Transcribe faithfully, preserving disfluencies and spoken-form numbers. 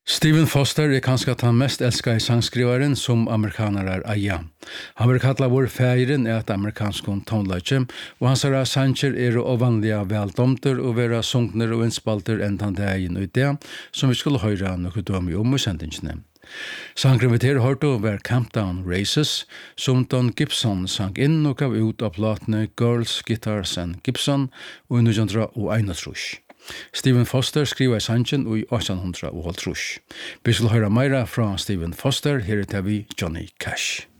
Stephen Foster er kanskje den mest elskede sangskrivaren som amerikanere eier. Han vil kalla vår feiren er et amerikansk tonelage, og hans er sanger er ovanlige veldomter og være sungner og innspalter enn den dagen ut det, som vi skulle høre noe døme om i sendingsene. Sangren vi til hørte var Camptown Races, som Don Gibson sang inn og gav ut av platene Girls, Guitars and Gibson og i nitjan einogtrýss. Stephen Foster skriver i sangen i åttan hundrað og hálvtrýss. Vi skal høre mer fra Stephen Foster, her er vi Johnny Cash.